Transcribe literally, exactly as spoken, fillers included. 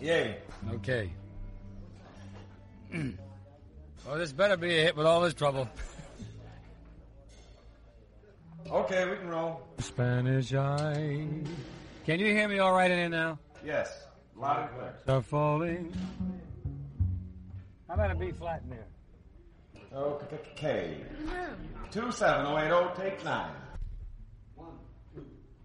Yay. Okay. Well, this better be a hit with all this trouble. Okay, we can roll. Spanish eye. Can you hear me all right in here now? Yes. Loud and clear. Start falling. How about a B flat in there? Okay. two seven oh eight oh, take nine.